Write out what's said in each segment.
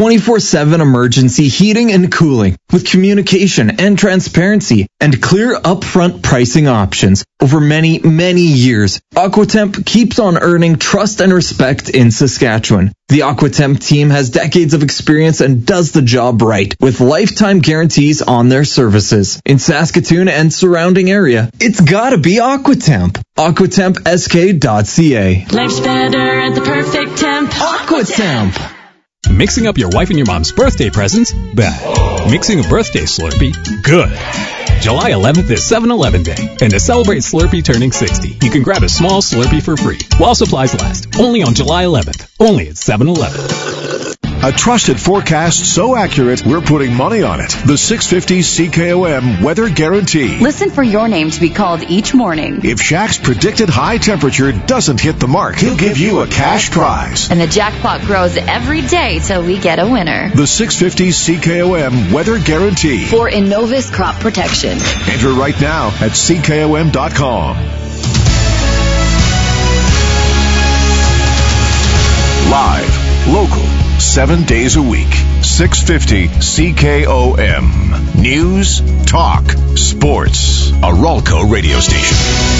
24/7 emergency heating and cooling with communication and transparency and clear upfront pricing options over many, many years. Aquatemp keeps on earning trust and respect in Saskatchewan. The Aquatemp team has decades of experience and does the job right with lifetime guarantees on their services. In Saskatoon and surrounding area, it's gotta be Aquatemp. AquatempSK.ca. Life's better at the perfect temp. Aquatemp. Mixing up your wife and your mom's birthday presents? Bad. Mixing a birthday Slurpee? Good. July 11th is 7-Eleven Day, and to celebrate Slurpee turning 60, you can grab a small Slurpee for free while supplies last. Only on July 11th. Only at 7-Eleven. A trusted forecast so accurate, we're putting money on it. The 650 CKOM Weather Guarantee. Listen for your name to be called each morning. If Shaq's predicted high temperature doesn't hit the mark, he'll give you a cash prize. And the jackpot grows every day till we get a winner. The 650 CKOM Weather Guarantee. For Innovis Crop Protection. Enter right now at CKOM.com. Live, local, 7 days a week. 650 CKOM. News, talk, sports. A Ralco radio station.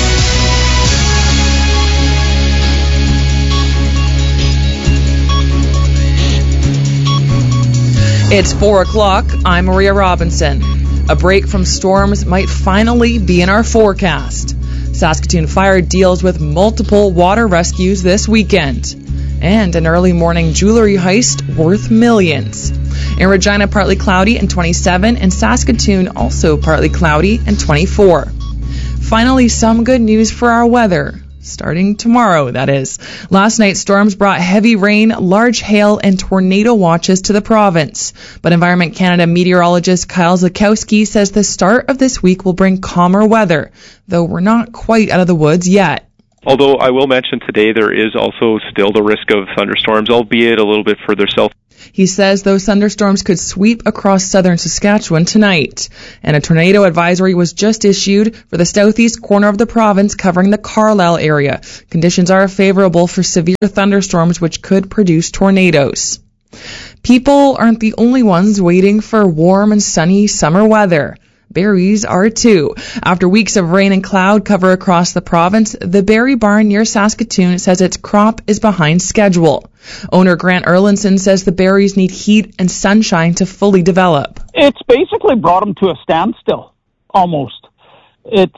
It's 4 o'clock. I'm Maria Robinson. A break from storms might finally be in our forecast. Saskatoon Fire deals with multiple water rescues this weekend. And an early morning jewelry heist worth millions. In Regina, partly cloudy and 27, and Saskatoon also partly cloudy and 24. Finally, some good news for our weather. Starting tomorrow, that is. Last night, storms brought heavy rain, large hail, and tornado watches to the province. But Environment Canada meteorologist Kyle Zakowski says the start of this week will bring calmer weather, though we're not quite out of the woods yet. Although I will mention today there is also still the risk of thunderstorms, albeit a little bit further south. He says those thunderstorms could sweep across southern Saskatchewan tonight. And a tornado advisory was just issued for the southeast corner of the province covering the Carlisle area. Conditions are favorable for severe thunderstorms which could produce tornadoes. People aren't the only ones waiting for warm and sunny summer weather. Berries are too. After weeks of rain and cloud cover across the province, the Berry Barn near Saskatoon says its crop is behind schedule. Owner Grant Erlinson says the berries need heat and sunshine to fully develop. It's basically brought them to a standstill, almost. It's,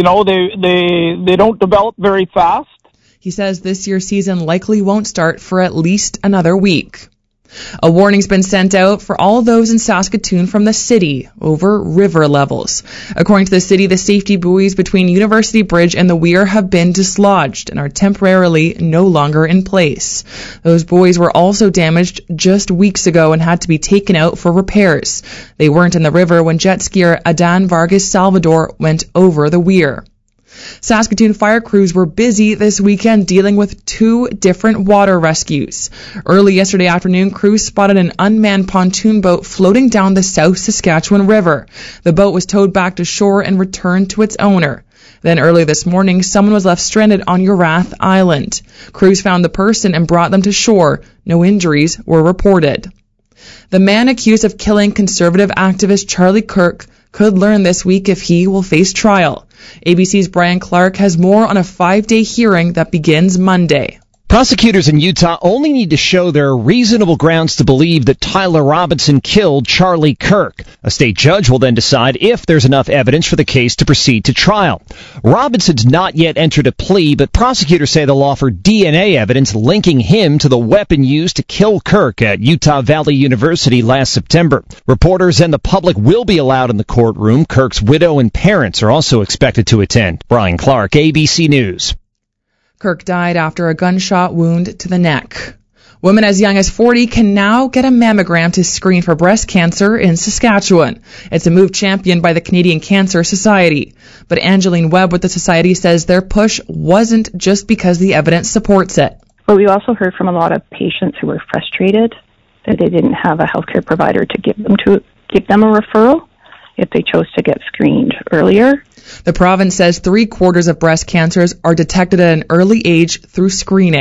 they don't develop very fast. He says this year's season likely won't start for at least another week. A warning's been sent out for all those in Saskatoon from the city over river levels. According to the city, the safety buoys between University Bridge and the Weir have been dislodged and are temporarily no longer in place. Those buoys were also damaged just weeks ago and had to be taken out for repairs. They weren't in the river when jet skier Adan Vargas Salvador went over the Weir. Saskatoon fire crews were busy this weekend dealing with 2 different water rescues. Early yesterday afternoon, crews spotted an unmanned pontoon boat floating down the South Saskatchewan River. The boat was towed back to shore and returned to its owner. Then early this morning, someone was left stranded on Urath Island. Crews found the person and brought them to shore. No injuries were reported. The man accused of killing conservative activist Charlie Kirk could learn this week if he will face trial. ABC's Brian Clark has more on a 5-day hearing that begins Monday. Prosecutors in Utah only need to show there are reasonable grounds to believe that Tyler Robinson killed Charlie Kirk. A state judge will then decide if there's enough evidence for the case to proceed to trial. Robinson's not yet entered a plea, but prosecutors say they'll offer DNA evidence linking him to the weapon used to kill Kirk at Utah Valley University last September. Reporters and the public will be allowed in the courtroom. Kirk's widow and parents are also expected to attend. Brian Clark, ABC News. Kirk died after a gunshot wound to the neck. Women as young as 40 can now get a mammogram to screen for breast cancer in Saskatchewan. It's a move championed by the Canadian Cancer Society. But Angeline Webb with the Society says their push wasn't just because the evidence supports it. But we also heard from a lot of patients who were frustrated that they didn't have a healthcare provider to give them a referral if they chose to get screened earlier. The province says 3/4 of breast cancers are detected at an early age through screening.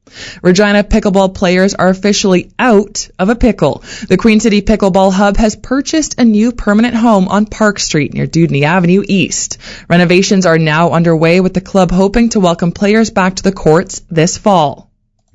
Regina pickleball players are officially out of a pickle. The Queen City Pickleball Hub has purchased a new permanent home on Park Street near Dudney Avenue East. Renovations are now underway, with the club hoping to welcome players back to the courts this fall.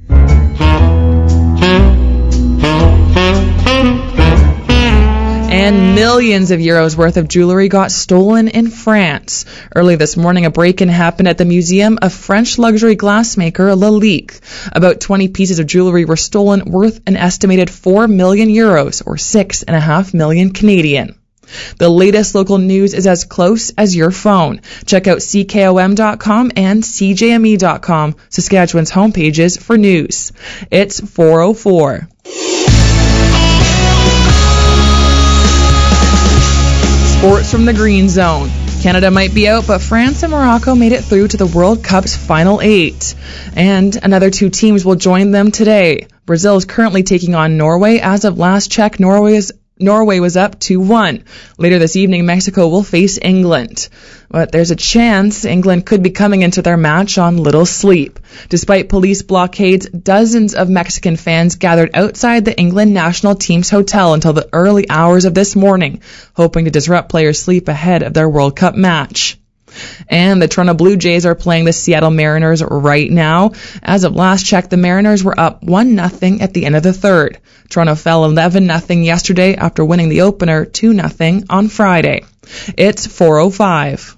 And millions of euros worth of jewelry got stolen in France. Early this morning, a break-in happened at the museum of French luxury glassmaker Lalique. About 20 pieces of jewelry were stolen, worth an estimated 4 million euros, or 6.5 million Canadian. The latest local news is as close as your phone. Check out CKOM.com and CJME.com, Saskatchewan's homepages for news. It's 4:04. Sports from the Green Zone. Canada might be out, but France and Morocco made it through to the World Cup's final 8. And another 2 teams will join them today. Brazil is currently taking on Norway. As of last check, Norway was up 2-1. Later this evening, Mexico will face England. But there's a chance England could be coming into their match on little sleep. Despite police blockades, dozens of Mexican fans gathered outside the England national team's hotel until the early hours of this morning, hoping to disrupt players' sleep ahead of their World Cup match. And the Toronto Blue Jays are playing the Seattle Mariners right now. As of last check, the Mariners were up 1-0 at the end of the third. Toronto fell 11-0 yesterday after winning the opener 2-0 on Friday. It's 4:05.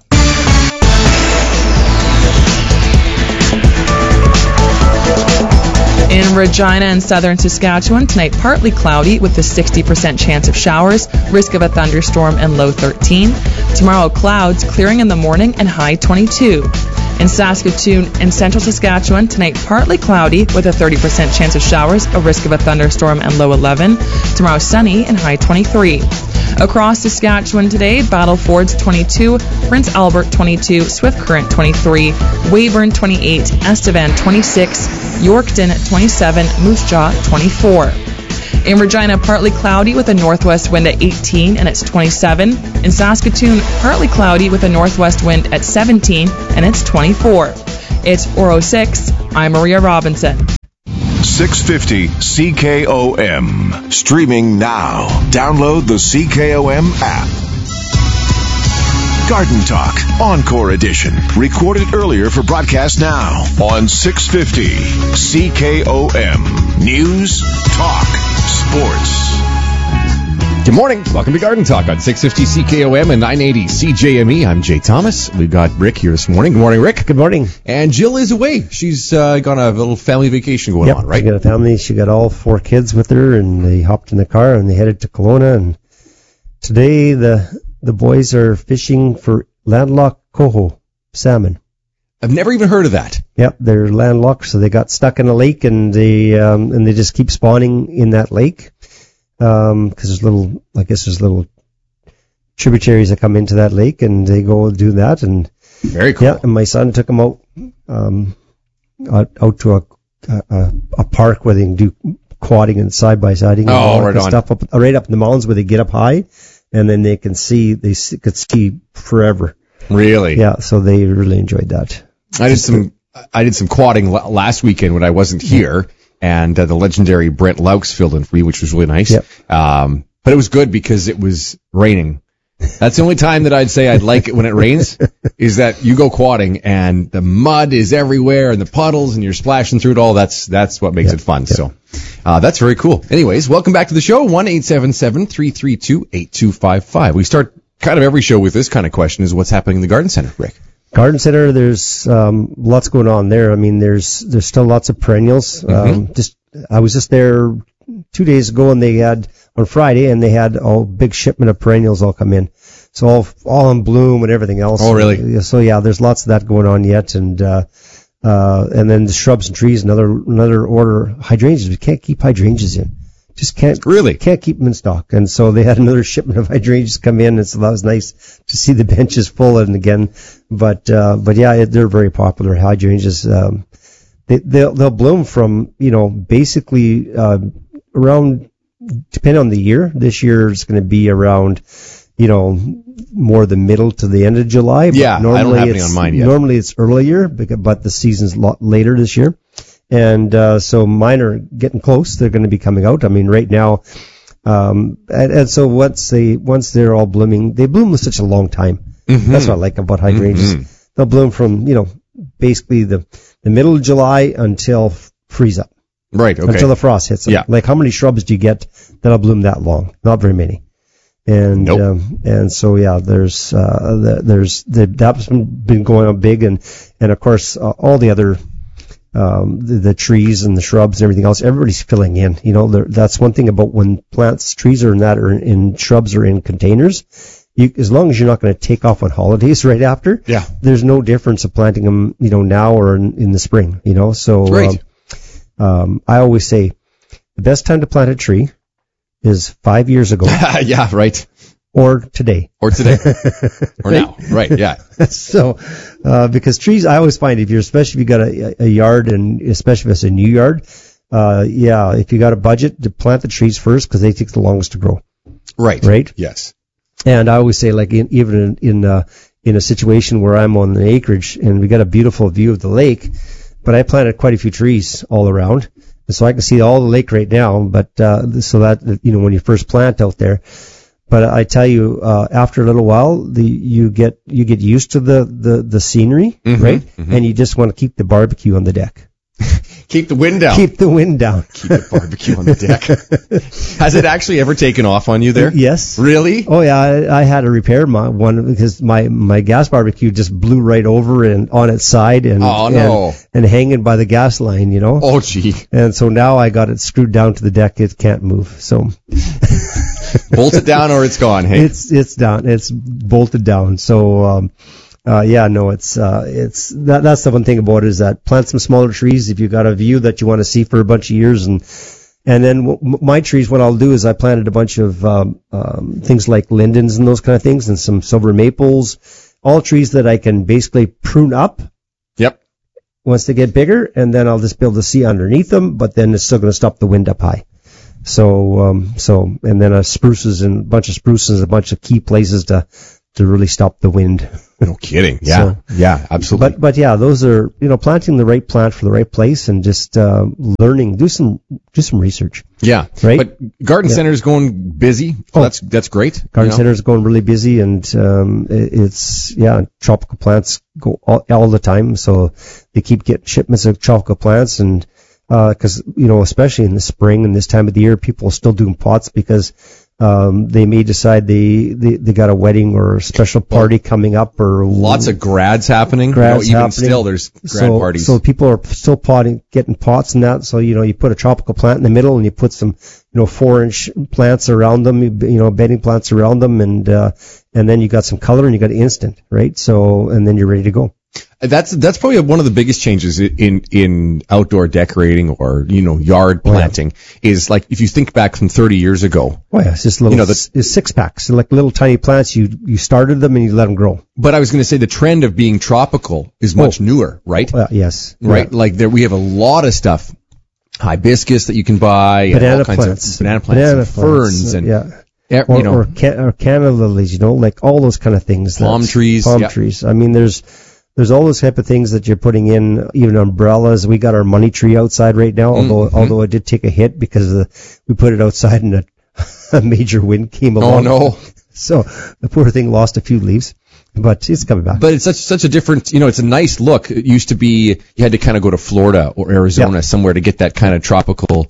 In Regina and southern Saskatchewan, tonight partly cloudy with a 60% chance of showers, risk of a thunderstorm and low 13. Tomorrow clouds, clearing in the morning and high 22. In Saskatoon and central Saskatchewan, tonight partly cloudy with a 30% chance of showers, a risk of a thunderstorm and low 11. Tomorrow sunny and high 23. Across Saskatchewan today, Battle Fords 22, Prince Albert 22, Swift Current 23, Weyburn 28, Estevan 26, Yorkton 27, Moose Jaw 24. In Regina, partly cloudy with a northwest wind at 18 and it's 27. In Saskatoon, partly cloudy with a northwest wind at 17 and it's 24. It's 4:06. I'm Maria Robinson. 650 CKOM. Streaming now. Download the CKOM app. Garden Talk, Encore Edition. Recorded earlier for broadcast now on 650 CKOM. News, talk, sports. Good morning. Welcome to Garden Talk on 650 CKOM and 980 CJME. I'm Jay Thomas. We've got Rick here this morning. Good morning, Rick. Good morning. And Jill is away. She's got a little family vacation going on, right? She got a family. She got all 4 kids with her, and they hopped in the car and they headed to Kelowna. And today the boys are fishing for landlocked coho salmon. I've never even heard of that. Yep, they're landlocked, so they got stuck in a lake, and they just keep spawning in that lake. Because there's little tributaries that come into that lake, and they go do that. And very cool. Yeah, and my son took them out to a park where they can do quadding and side-by-siding. Oh, right on. Stuff right up in the mountains where they get up high, and then they could see forever. Really? Yeah, so they really enjoyed that. I did some quadding last weekend when I wasn't here. And the legendary Brent Laux filled in for me, which was really nice. Yep. But it was good because it was raining. That's the only time that I'd say I'd like it when it rains, is that you go quadding and the mud is everywhere and the puddles and you're splashing through it all. That's what makes it fun. Yep. So that's very cool. Anyways, welcome back to the show, 1-877-332-8255. We start kind of every show with this kind of question, is what's happening in the Garden Center, Rick? Garden Center, there's lots going on there. I mean, there's still lots of perennials. I was just there 2 days ago, and they had on Friday, and they had a big shipment of perennials all come in. So all in bloom and everything else. Oh, really? So yeah, there's lots of that going on yet, and then the shrubs and trees, another order. Hydrangeas, we can't keep hydrangeas in. Just can't keep them in stock. And so they had another shipment of hydrangeas come in, and so that was nice to see the benches full and again. But yeah, they're very popular. Hydrangeas, they'll bloom from, basically, around, depending on the year. This year is going to be around, more the middle to the end of July. But yeah, I don't have any on mine yet. Normally it's earlier, but the season's a lot later this year. And so mine are getting close. They're going to be coming out. I mean, right now, and so once they're all blooming, they bloom with such a long time. Mm-hmm. That's what I like about hydrangeas. Mm-hmm. They'll bloom from, basically the middle of July until freeze up. Right, okay. Until the frost hits them. Yeah. Like, how many shrubs do you get that'll bloom that long? Not very many. And, nope. And so, yeah, that's been going on big, and of course, all the other, the trees and the shrubs and everything else, everybody's filling in. That's one thing about when trees are in shrubs or in containers. As long as you're not going to take off on holidays right after, yeah, there's no difference of planting them, now or in the spring, So, right. I always say the best time to plant a tree is 5 years ago. Yeah, right. Or today. Or now. Right, yeah. So, because trees, I always find especially if you got a yard, and especially if it's a new yard, if you got a budget, to plant the trees first because they take the longest to grow. Right. Right? Yes. And I always say, like, even in a situation where I'm on the acreage and we got a beautiful view of the lake, but I planted quite a few trees all around, and so I can see all the lake right now. But so that when you first plant out there, but I tell you, after a little while, you get used to the scenery, mm-hmm, right? Mm-hmm. And you just want to keep the barbecue on the deck. Keep the wind down. Keep the wind down. Keep the barbecue on the deck. Has it actually ever taken off on you there? Yes. Really? Oh yeah, I had to repair one because my gas barbecue just blew right over and on its side and hanging by the gas line, Oh gee. And so now I got it screwed down to the deck. It can't move. So bolt it down or it's gone. Hey, it's down. It's bolted down. So. It's that's the one thing about it is that plant some smaller trees if you got a view that you want to see for a bunch of years, and then my trees, what I'll do is I planted a bunch of things like lindens and those kind of things, and some silver maples, all trees that I can basically prune up. Yep. Once they get bigger, and then I'll just be able to see underneath them, but then it's still going to stop the wind up high. So and then a bunch of spruces, a bunch of key places to really stop the wind. No kidding. Yeah. Yeah, absolutely. But yeah, those are, planting the right plant for the right place and just learning, do some research. Yeah. Right? But garden center is going busy. So that's great. Garden center is going really busy, and tropical plants go all the time, so they keep getting shipments of tropical plants, and because especially in the spring and this time of the year, people are still doing pots because they may decide they got a wedding or a special party coming up, or lots of grads happening. Still, there's grad parties. So people are still getting pots and that. So you put a tropical plant in the middle, and you put some 4-inch plants around them, bedding plants around them, and then you got some color and you got instant, right? So and then you're ready to go. That's probably one of the biggest changes in outdoor decorating or yard planting is like if you think back from 30 years ago. Oh yeah, it's just little it's 6-packs, like little tiny plants. You started them and you let them grow. But I was going to say the trend of being tropical is much newer, right? Yes, right. Yeah. Like we have a lot of stuff, hibiscus that you can buy, banana plants, ferns, and or canna lilies, like all those kind of things. Palm trees. I mean, there's all those type of things that you're putting in, even umbrellas. We got our money tree outside right now, although it did take a hit because we put it outside and a major wind came along. Oh no. So the poor thing lost a few leaves, but it's coming back. But it's such a different, it's a nice look. It used to be you had to kind of go to Florida or Arizona somewhere to get that kind of tropical,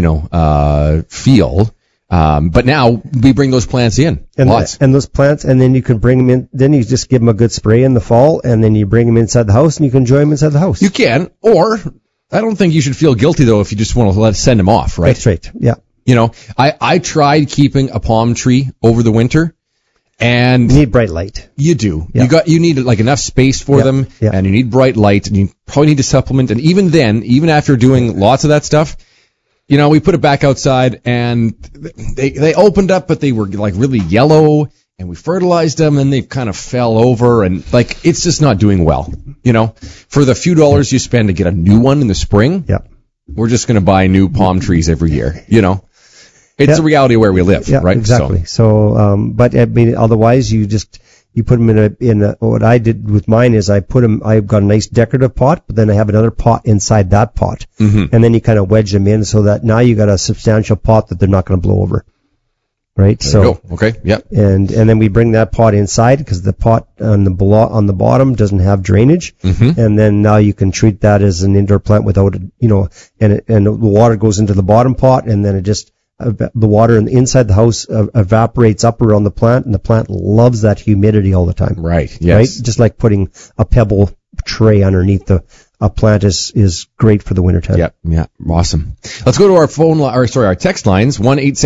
feel. But now we bring those plants in. And those plants, and then you can bring them in, then you just give them a good spray in the fall, and then you bring them inside the house, and you can enjoy them inside the house. You can, or I don't think you should feel guilty, though, if you just want to send them off, right? That's right, yeah. I tried keeping a palm tree over the winter, and you need bright light. You do. Yeah. You need like enough space for them, and you need bright light, and you probably need to supplement, and even then, even after doing lots of that stuff, we put it back outside, and they opened up, but they were like really yellow, and we fertilized them, and they kind of fell over, and like it's just not doing well. For the few dollars you spend to get a new one in the spring, we're just going to buy new palm trees every year. It's the reality of where we live, right? Exactly. So, but I mean, otherwise you You put them in a, what I did with mine is I've got a nice decorative pot, but then I have another pot inside that pot. Mm-hmm. And then you kind of wedge them in so that now you got a substantial pot that they're not going to blow over. Right? There you go. Okay. Yep. And then we bring that pot inside because the pot on the bottom doesn't have drainage. Mm-hmm. And then now you can treat that as an indoor plant without, and the water goes into the bottom pot, and then it just, the water inside the house evaporates up around the plant, and the plant loves that humidity all the time. Right. Yes. Right? Just like putting a pebble tray underneath a plant is great for the wintertime. Yep. Yeah. Awesome. Let's go to our text lines,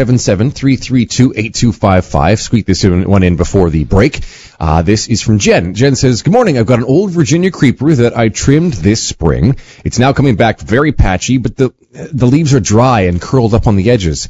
1-877-332-8255. Squeak this one in before the break. This is from Jen. Jen says, good morning. I've got an old Virginia creeper that I trimmed this spring. It's now coming back very patchy, but the leaves are dry and curled up on the edges.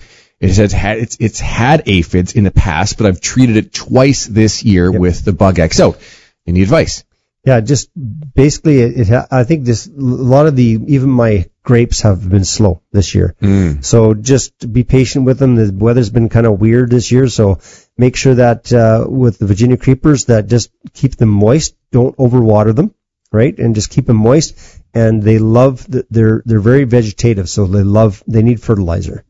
It's had aphids in the past, but I've treated it twice this year with the Bug X out. Any advice? Yeah, just basically, I think a lot of even my grapes have been slow this year. So just be patient with them. The weather's been kind of weird this year, so make sure that with the Virginia creepers that just keep them moist. Don't overwater them, right? And just keep them moist. And they they're very vegetative, so they need fertilizer.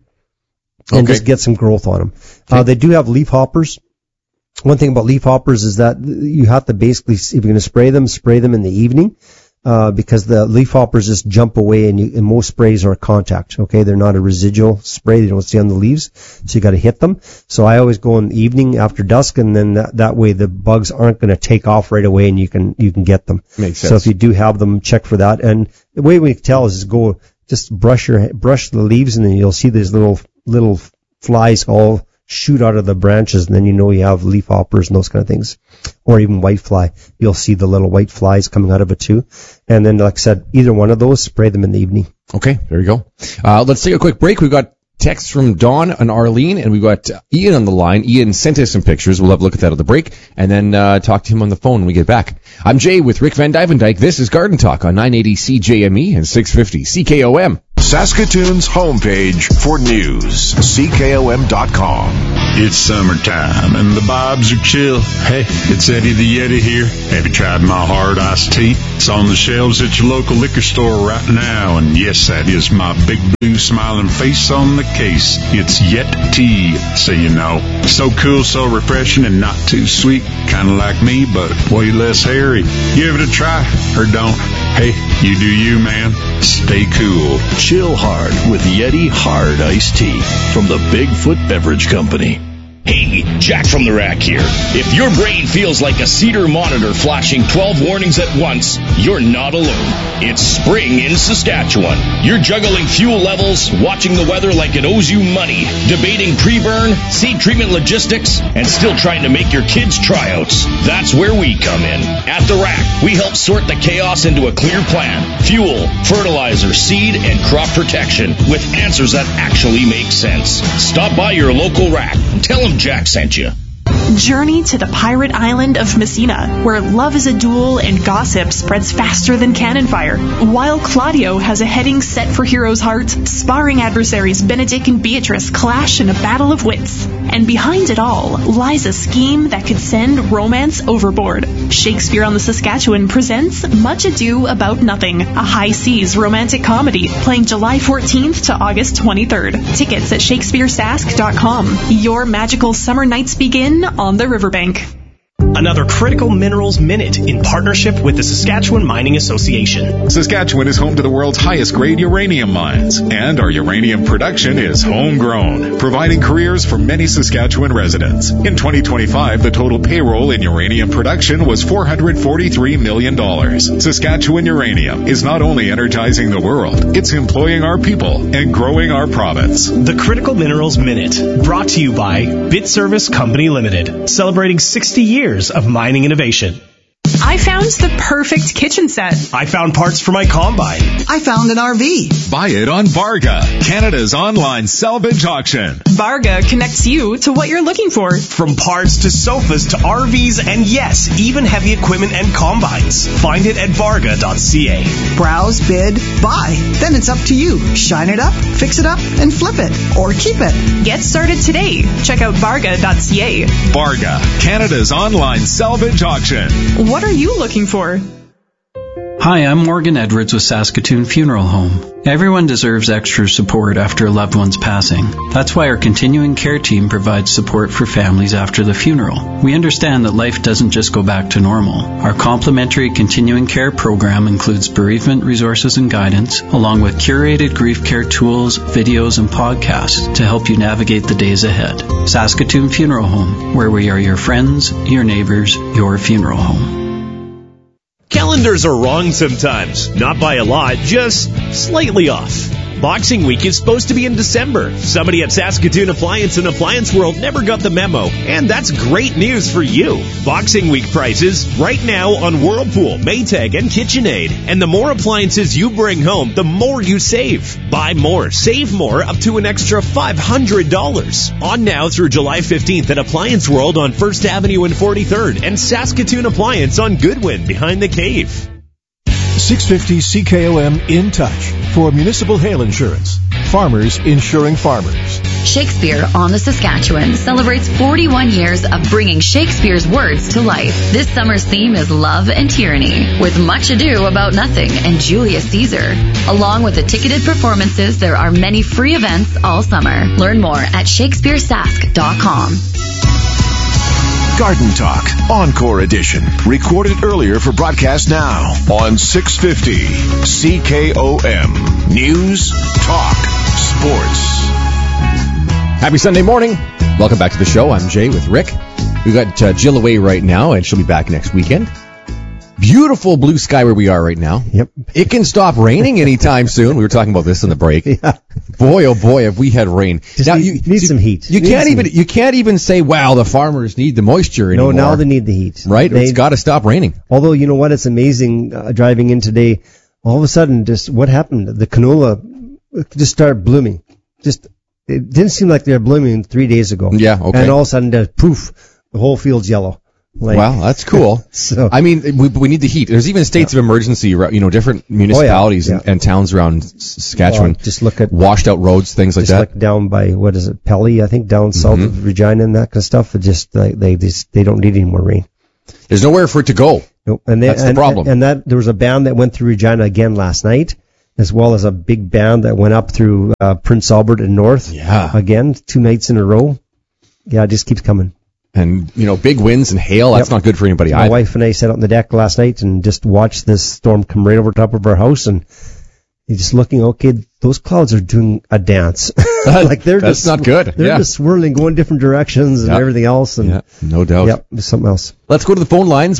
And just get some growth on them. Okay. They do have leaf hoppers. One thing about leaf hoppers is that you have to basically, if you're going to spray them in the evening, because the leaf hoppers just jump away, and most sprays are contact. Okay, they're not a residual spray; they don't stay on the leaves, so you got to hit them. So I always go in the evening after dusk, and then that way the bugs aren't going to take off right away, and you can get them. Makes sense. So if you do have them, check for that. And the way we can tell is just brush the leaves, and then you'll see these little flies all shoot out of the branches, and then you have leaf hoppers and those kind of things. Or even whitefly. You'll see the little white flies coming out of it too. And then, like I said, either one of those, spray them in the evening. Okay, there you go. Let's take a quick break. We've got texts from Dawn and Arlene, and we've got Ian on the line. Ian sent us some pictures. We'll have a look at that at the break, and then talk to him on the phone when we get back. I'm Jay with Rick Van Dyvendyke. This is Garden Talk on 980 CJME and 650 CKOM. Saskatoon's homepage for news, CKOM.com. It's summertime and the vibes are chill. Hey, it's Eddie the Yeti here. Have you tried my hard iced tea? It's on the shelves at your local liquor store right now. And yes, that is my big blue smiling face on the case. It's Yet Tea, so you know. So cool, so refreshing, and not too sweet. Kind of like me, but way less hairy. Give it a try, or don't. Hey, you do you, man. Stay cool. Chill hard with Yeti Hard Iced Tea from the Bigfoot Beverage Company. Hey, Jack from the Rack here. If your brain feels like a Cedar monitor flashing 12 warnings at once, you're not alone. It's spring in Saskatchewan. You're juggling fuel levels, watching the weather like it owes you money, debating pre-burn, seed treatment logistics, and still trying to make your kids' tryouts. That's where we come in. At the Rack, we help sort the chaos into a clear plan. Fuel, fertilizer, seed, and crop protection with answers that actually make sense. Stop by your local Rack and tell them Jack sent you. Journey to the pirate island of Messina, where love is a duel and gossip spreads faster than cannon fire. While Claudio has a heading set for heroes' hearts, sparring adversaries Benedict and Beatrice clash in a battle of wits. And behind it all lies a scheme that could send romance overboard. Shakespeare on the Saskatchewan presents Much Ado About Nothing, a high seas romantic comedy playing July 14th to August 23rd. Tickets at shakespearesask.com. Your magical summer nights begin on the riverbank. Another Critical Minerals Minute in partnership with the Saskatchewan Mining Association. Saskatchewan is home to the world's highest grade uranium mines, and our uranium production is homegrown, providing careers for many Saskatchewan residents. In 2025, the total payroll in uranium production was $443 million. Saskatchewan Uranium is not only energizing the world, it's employing our people and growing our province. The Critical Minerals Minute, brought to you by Bitservice Company Limited, celebrating 60 years of mining innovation. I found the perfect kitchen set. I found parts for my combine. I found an RV. Buy it on Varga, Canada's online salvage auction. Varga connects you to what you're looking for. From parts to sofas to RVs and yes, even heavy equipment and combines. Find it at varga.ca. Browse, bid, buy. Then it's up to you. Shine it up, fix it up, and flip it. Or keep it. Get started today. Check out varga.ca. Varga, Canada's online salvage auction. What are you looking for? Hi, I'm Morgan Edwards with Saskatoon Funeral Home. Everyone deserves extra support after a loved one's passing. That's why our continuing care team provides support for families after the funeral. We understand that life doesn't just go back to normal. Our complimentary continuing care program includes bereavement resources and guidance, along with curated grief care tools, videos, and podcasts to help you navigate the days ahead. Saskatoon Funeral Home, where we are your friends, your neighbors, your funeral home. Calendars are wrong sometimes. Not by a lot, just slightly off. Boxing Week is supposed to be in December. Somebody at Saskatoon Appliance and Appliance World never got the memo, and that's great news for you. Boxing Week prices right now on Whirlpool, Maytag, and KitchenAid. And the more appliances you bring home, the more you save. Buy more, save more, up to an extra $500. On now through July 15th at Appliance World on 1st Avenue and 43rd, and Saskatoon Appliance on Goodwin behind the Cave. 650 CKOM In Touch for municipal hail insurance. Farmers insuring farmers. Shakespeare on the Saskatchewan celebrates 41 years of bringing Shakespeare's words to life. This summer's theme is love and tyranny, with Much Ado About Nothing and Julius Caesar. Along with the ticketed performances, there are many free events all summer. Learn more at shakespearesask.com. Garden Talk, Encore Edition. Recorded earlier for broadcast now on 650 CKOM. News, Talk, Sports. Happy Sunday morning. Welcome back to the show. I'm Jay with Rick. We've got Jill away right now, and she'll be back next weekend. Beautiful blue sky where we are right now. Yep. It can stop raining anytime soon. We were talking about this in the break. Yeah. Boy, oh boy, have we had rain. Just now you need some heat. You can't even say, wow, the farmers need the moisture anymore. No, now they need the heat. Right? It's got to stop raining. Although, you know what? It's amazing driving in today. All of a sudden, just what happened? The canola just started blooming. It didn't seem like they were blooming 3 days ago. Yeah, okay. And all of a sudden, poof, the whole field's yellow. Wow, that's cool. So, I mean, we need the heat. There's even states of emergency, different municipalities and towns around Saskatchewan. Just look at washed out roads, things like that. Like down by, what is it, Pelly, I think, down south of Regina and that kind of stuff. They don't need any more rain. There's nowhere for it to go. Nope. That's the problem. And there was a band that went through Regina again last night, as well as a big band that went up through Prince Albert and north. Yeah. Again, 2 nights in a row. Yeah, it just keeps coming. And, big winds and hail, that's not good for anybody either. My wife and I sat on the deck last night and just watched this storm come right over top of our house, and you're just looking, okay, those clouds are doing a dance. Like that's not good. They're just swirling, going different directions and everything else. And no doubt. Yep, there's something else. Let's go to the phone lines,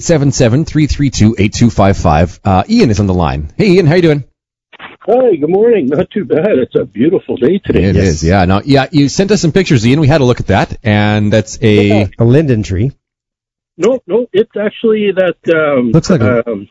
1-877-332-8255. Ian is on the line. Hey, Ian, how you doing? Hi, good morning. Not too bad. It's a beautiful day today. It is, yeah. Now, you sent us some pictures, Ian. We had a look at that, and that's a linden tree. No, it's actually that. Looks like the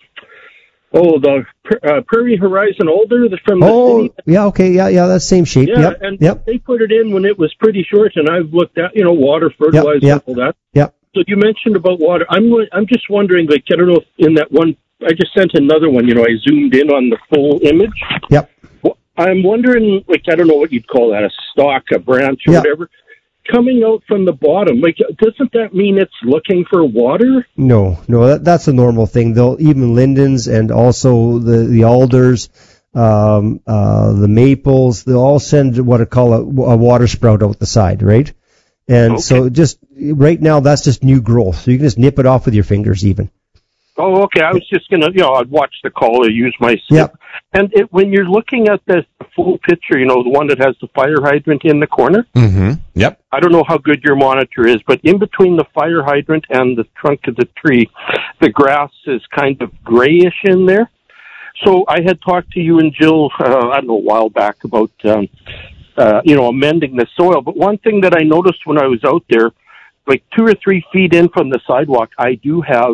Prairie Horizon alder from the city. Yeah, okay, yeah, that's same shape. Yeah, they put it in when it was pretty short, and I've looked at, water, fertilizer, all that. Yeah. So you mentioned about water. I'm just wondering, I don't know if in that one. I just sent another one, I zoomed in on the full image. Yep. I'm wondering, I don't know what you'd call that, a stalk, a branch, or whatever, coming out from the bottom. Doesn't that mean it's looking for water? No, that's a normal thing. Even lindens and also the alders, the maples, they'll all send what I call a water sprout out the side, right? And so just, right now, that's just new growth. So you can just nip it off with your fingers even. Oh, okay. I was just going to, I'd watch the call or use my snip. Yep. And when you're looking at the full picture, the one that has the fire hydrant in the corner. Mm-hmm. Yep. I don't know how good your monitor is, but in between the fire hydrant and the trunk of the tree, the grass is kind of grayish in there. So I had talked to you and Jill, I don't know, a while back about, amending the soil. But one thing that I noticed when I was out there, 2 or 3 feet in from the sidewalk, I do have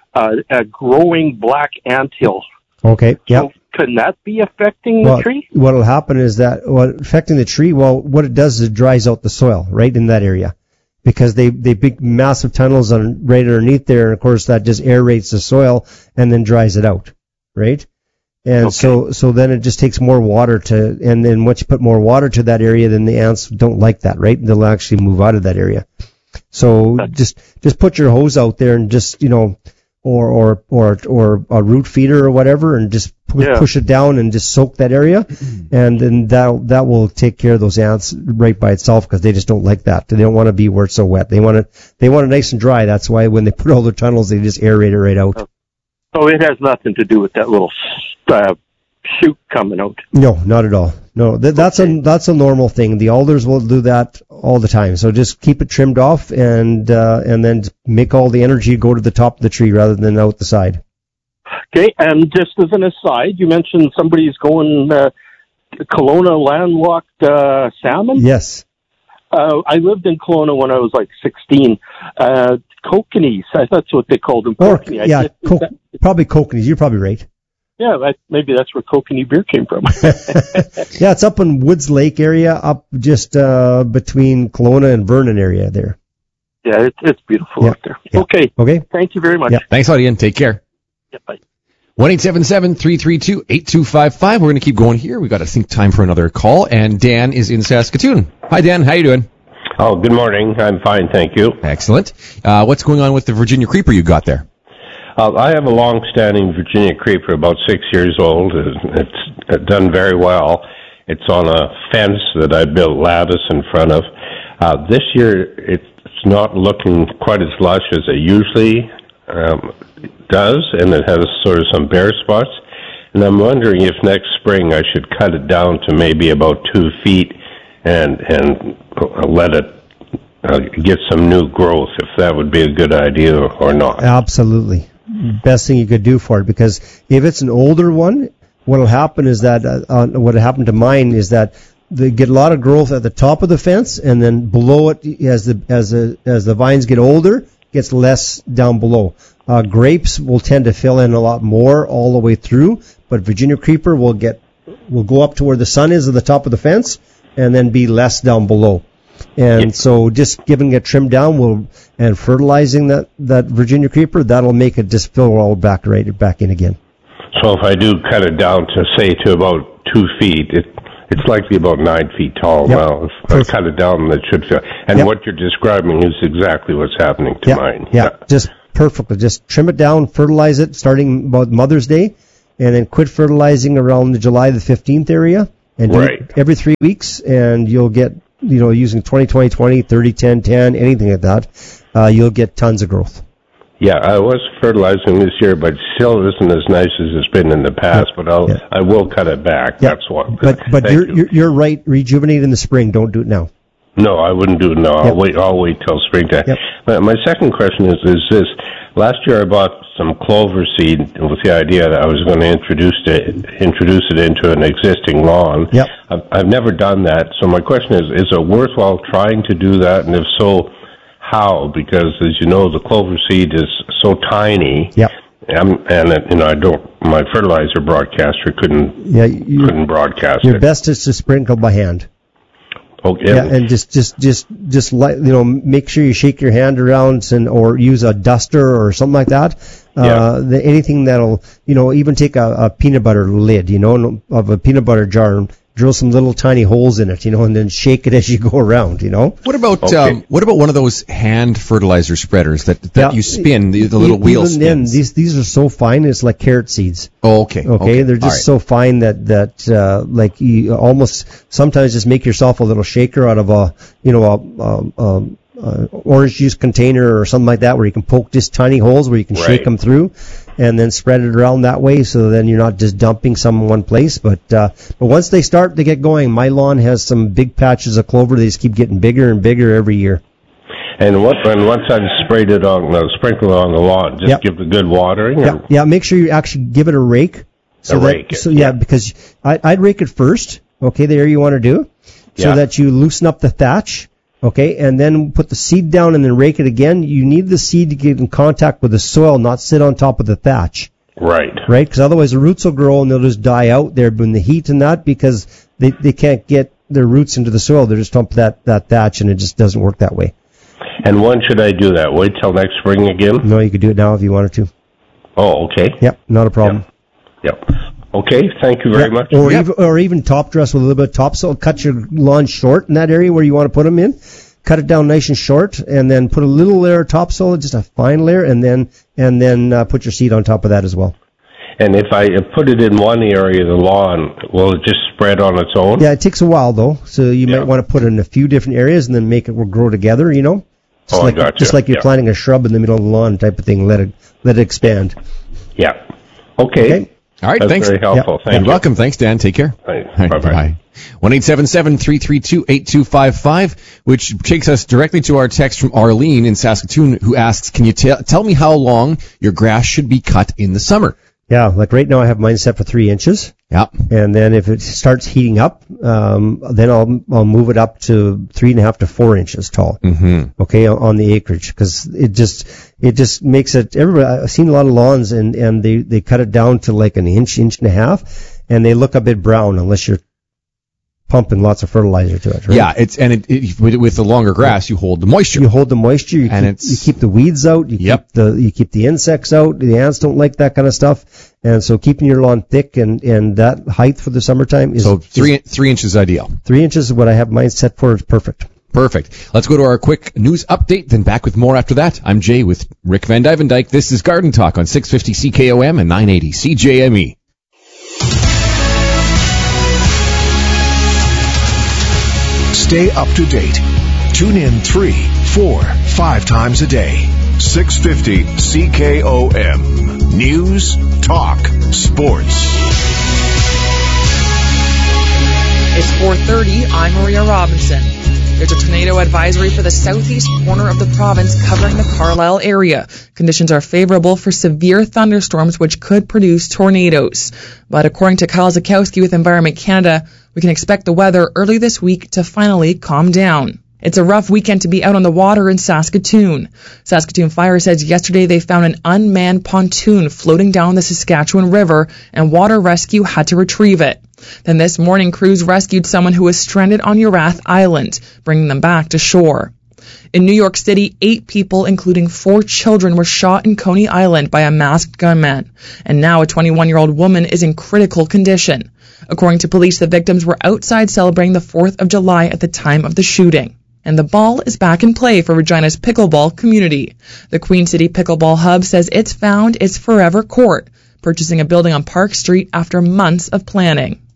a growing black anthill. Okay. Yeah. So can that be affecting the tree? What'll happen is that affecting the tree. Well, what it does is it dries out the soil right in that area, because they big massive tunnels right underneath there, and of course that just aerates the soil and then dries it out, right? And so then it just takes more water and then once you put more water to that area, then the ants don't like that, right? They'll actually move out of that area. So just put your hose out there and just, or a root feeder or whatever, and just push it down and just soak that area, and then that will take care of those ants right by itself, because they just don't like that. They don't want to be where it's so wet. They want it nice and dry. That's why when they put all their tunnels, they just aerate it right out. So it has nothing to do with that little shoot coming out. No, not at all. No, that's a normal thing. The alders will do that all the time. So just keep it trimmed off, and then make all the energy go to the top of the tree rather than out the side. Okay, and just as an aside, you mentioned somebody's going Kelowna landlocked salmon. Yes. I lived in Kelowna when I was like 16. Kokanees, that's what they called them. Probably kokanees. You're probably right. Yeah, maybe that's where kokanee beer came from. Yeah, it's up in Woods Lake area, up just between Kelowna and Vernon area there. Yeah, it's beautiful out there. Yeah. Okay. Thank you very much. Yeah. Thanks, Ian. Take care. Yeah, bye. 1-877-332-8255. We're going to keep going here. We've got, I think, time for another call, and Dan is in Saskatoon. Hi, Dan. How you doing? Oh, good morning. I'm fine, thank you. Excellent. What's going on with the Virginia creeper you got there? I have a long-standing Virginia creeper, about 6 years old. It's done very well. It's on a fence that I built lattice in front of. This year, it's not looking quite as lush as it usually does, and it has sort of some bare spots. And I'm wondering if next spring I should cut it down to maybe about 2 feet and let it get some new growth, if that would be a good idea or not. Absolutely. Best thing you could do for it, because if it's an older one, what will happen is that what happened to mine is that they get a lot of growth at the top of the fence, and then below it, as the vines get older, gets less down below. Grapes will tend to fill in a lot more all the way through, but Virginia creeper will go up to where the sun is at the top of the fence, and then be less down below. And so just giving it trimmed down and fertilizing that Virginia creeper, that'll make it just fill all back in again. So if I do cut it down to about 2 feet, it's likely about 9 feet tall now. If I cut it down, it should fill. And what you're describing is exactly what's happening to mine. Yeah, just perfectly. Just trim it down, fertilize it starting about Mother's Day, and then quit fertilizing around the July the 15th area, and do it every 3 weeks, and you'll get, using 20-20-20, 30-10-10, anything like that, you'll get tons of growth. Yeah, I was fertilizing this year, but still isn't as nice as it's been in the past. But I will cut it back. That's what. But you're right. Rejuvenate in the spring. Don't do it now. No, I wouldn't do it now. I'll wait till springtime. But my second question is this: last year I bought some clover seed with the idea that I was going to introduce it into an existing lawn. I've never done that, so my question is it worthwhile trying to do that? And if so, how? Because as you know, the clover seed is so tiny. My fertilizer broadcaster couldn't broadcast it. Your best is to sprinkle by hand. Okay. Yeah, and just make sure you shake your hand around or use a duster or something like that. Anything that'll, even take a peanut butter lid, of a peanut butter jar, and drill some little tiny holes in it, and then shake it as you go around, What about one of those hand fertilizer spreaders that you spin, the little wheel spins? These are so fine, it's like carrot seeds. Oh, okay. They're just so fine that like you almost sometimes just make yourself a little shaker out of a orange juice container or something like that, where you can poke just tiny holes where you can shake them through, and then spread it around that way, so then you're not just dumping some in one place. But once they get going, my lawn has some big patches of clover. They just keep getting bigger and bigger every year. And once I've sprinkled it on the lawn, just give the good watering? Yeah, make sure you actually give it a rake. Because I'd rake it first, the area you want to do, so that you loosen up the thatch, Okay, and then put the seed down and then rake it again. You need the seed to get in contact with the soil, not sit on top of the thatch. Right. Right, because otherwise the roots will grow and they'll just die out there in the heat and that, because they can't get their roots into the soil. They're just on that thatch, and it just doesn't work that way. And when should I do that? Wait till next spring again? No, you could do it now if you wanted to. Oh, okay. Yep, not a problem. Yep. Okay, thank you very much. Or even top dress with a little bit of topsoil. Cut your lawn short in that area where you want to put them in. Cut it down nice and short, and then put a little layer of topsoil, just a fine layer, and then put your seed on top of that as well. And if I put it in one area of the lawn, will it just spread on its own? Yeah, it takes a while though, so you might want to put it in a few different areas and then make it grow together. You know, I got you. Just like you're planting a shrub in the middle of the lawn type of thing. Let it expand. Yeah. Okay. All right, That's thanks. very helpful. Yep. Thank and you. welcome. Thanks, Dan. Take care. Bye-bye. 1-877-332-8255, which takes us directly to our text from Arlene in Saskatoon, who asks, can you tell me how long your grass should be cut in the summer? Yeah, like right now I have mine set for 3 inches. Yeah. And then if it starts heating up, then I'll move it up to 3.5 to 4 inches tall. Mm-hmm. Okay, on the acreage, because it just makes it. I've seen a lot of lawns and they cut it down to like an inch and a half, and they look a bit brown unless you're pumping lots of fertilizer to it. Right? Yeah, with the longer grass, you hold the moisture. You hold the moisture. You keep the weeds out. You keep the insects out. The ants don't like that kind of stuff. And so keeping your lawn thick and that height for the summertime is... So 3 inches ideal. 3 inches is what I have mine set for. Is perfect. Perfect. Let's go to our quick news update, then back with more after that. I'm Jay with Rick Van Dyke. This is Garden Talk on 650 CKOM and 980 CJME. Stay up to date. Tune in 3, 4, 5 times a day. 650 CKOM. News, talk, sports. It's 4:30. I'm Maria Robinson. There's a tornado advisory for the southeast corner of the province covering the Carlisle area. Conditions are favorable for severe thunderstorms which could produce tornadoes. But according to Kyle Zakowski with Environment Canada, we can expect the weather early this week to finally calm down. It's a rough weekend to be out on the water in Saskatoon. Saskatoon Fire says yesterday they found an unmanned pontoon floating down the Saskatchewan River, and water rescue had to retrieve it. Then this morning, crews rescued someone who was stranded on Urath Island, bringing them back to shore. In New York City, 8 people, including 4 children, were shot in Coney Island by a masked gunman. And now a 21-year-old woman is in critical condition. According to police, the victims were outside celebrating the 4th of July at the time of the shooting. And the ball is back in play for Regina's pickleball community. The Queen City Pickleball Hub says it's found its forever court, purchasing a building on Park Street after months of planning.